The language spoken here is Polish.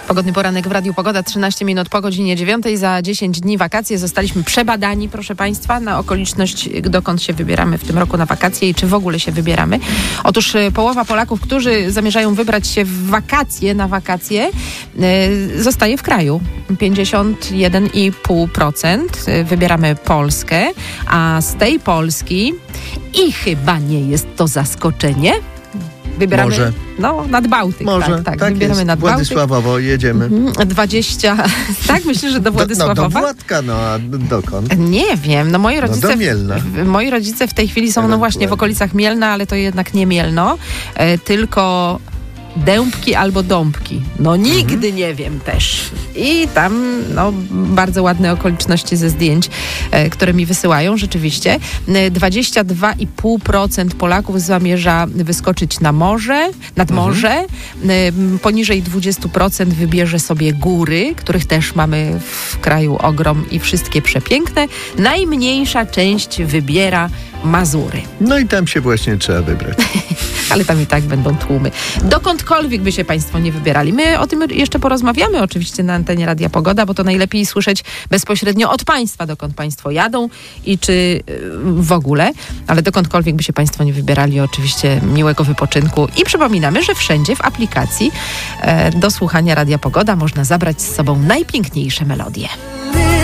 Pogodny poranek w Radiu Pogoda, 13 minut po godzinie 9. Za 10 dni wakacje. Zostaliśmy przebadani, proszę Państwa, na okoliczność, dokąd się wybieramy w tym roku na wakacje i czy w ogóle się wybieramy. Otóż połowa Polaków, którzy zamierzają wybrać się na wakacje, zostaje w kraju. 51,5% wybieramy Polskę, a z tej Polski, i chyba nie jest to zaskoczenie, wybieramy może. Nad Bałtyk. Może, tak wybieramy jest. nad Władysławowo jedziemy. 20, tak? Myślę, że do Władysławowa? Do Władka, a dokąd? Nie wiem, moi rodzice... do Mielna. Moi rodzice w tej chwili są właśnie w okolicach Mielna, ale to jednak nie Mielno, tylko Dębki albo Dąbki. Nigdy nie wiem też. I tam bardzo ładne okoliczności ze zdjęć, które mi wysyłają rzeczywiście. 22,5% Polaków zamierza wyskoczyć nad morze. Poniżej 20% wybierze sobie góry, których też mamy w kraju ogrom i wszystkie przepiękne. Najmniejsza część wybiera Mazury. I tam się właśnie trzeba wybrać. Ale tam i tak będą tłumy. Dokądkolwiek by się Państwo nie wybierali. My o tym jeszcze porozmawiamy oczywiście na antenie Radia Pogoda, bo to najlepiej słyszeć bezpośrednio od Państwa, dokąd Państwo jadą i czy w ogóle. Ale dokądkolwiek by się Państwo nie wybierali, oczywiście miłego wypoczynku. I przypominamy, że wszędzie w aplikacji do słuchania Radia Pogoda można zabrać z sobą najpiękniejsze melodie.